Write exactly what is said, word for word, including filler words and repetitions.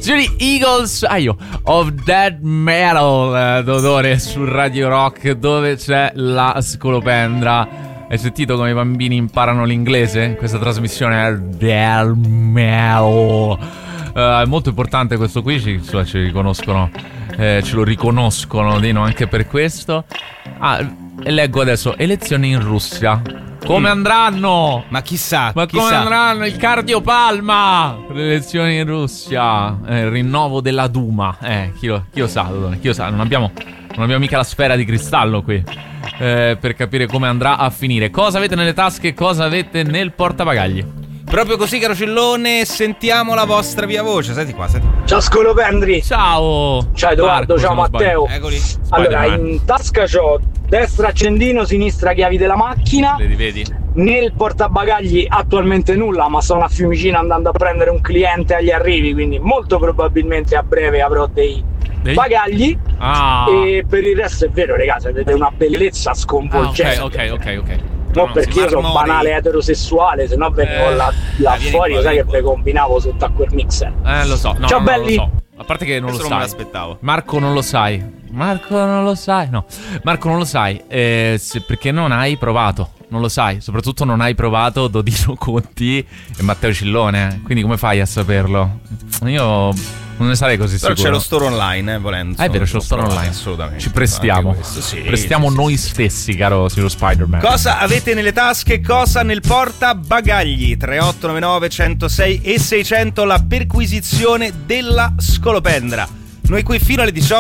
Gli Eagles, ah io, of Dead Metal, Dodore su Radio Rock, dove c'è la scolopendra. Hai sentito come i bambini imparano l'inglese in questa trasmissione? Dead Metal. Uh, è molto importante questo qui, ci, cioè, ci riconoscono, eh, ce lo riconoscono, Dino, anche per questo. Ah, e leggo adesso, elezioni in Russia. Come andranno? Ma chissà, Ma chissà. come andranno? Il cardiopalma. Le elezioni in Russia, eh, il rinnovo della Duma. Eh, chi lo, chi lo sa, chi lo sa? Non abbiamo, non abbiamo mica la sfera di cristallo qui, eh, per capire come andrà a finire. Cosa avete nelle tasche? Cosa avete nel portabagagli? Proprio così, caro Cillone, sentiamo la vostra via voce. Senti qua, senti. Ciao scolopendri. Ciao. Ciao Edoardo, Marco, ciao Matteo. Eccoli. Allora, in tasca c'ho destra accendino, sinistra chiavi della macchina. Vedi, vedi? Nel portabagagli attualmente nulla, ma sono a Fiumicino andando a prendere un cliente agli arrivi, quindi molto probabilmente a breve avrò dei, Dei? bagagli. Ah. E per il resto è vero, ragazzi, avete una bellezza sconvolgente. Ah, ok, ok, ok, ok. No, No, perché io sono marmori. banale eterosessuale, se no venivo Eh, là, là eh, vieni fuori, qua, sai vieni che qua. vi combinavo sotto a quel mixer. Eh, lo so. No, Ciao no, no, belli. lo so. A parte che non Questo lo non me sai. l'aspettavo. Marco, non lo sai. Marco, non lo sai. No, Marco, non lo sai. Eh, se- perché non hai provato. Non lo sai. Soprattutto non hai provato Dodino Conti e Matteo Cillone. Quindi come fai a saperlo? Io non ne sarei così Però sicuro. c'è lo store online, eh, volendo. Ah, è vero, c'è lo Si store può provare, online. assolutamente. Ci prestiamo. Anche questo, sì, prestiamo sì, sì, noi sì. stessi, caro signor Spider-Man. Cosa avete nelle tasche? Cosa nel portabagagli? tre otto nove nove uno zero sei e seicento, la perquisizione della scolopendra. Noi qui fino alle diciotto.